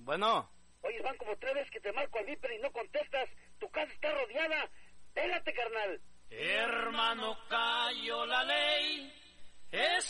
Bueno. Oye, van como 3 veces que te marco al Viper y no contestas. Tu casa está rodeada. Pélate, carnal. Hermano, cayó la ley. Es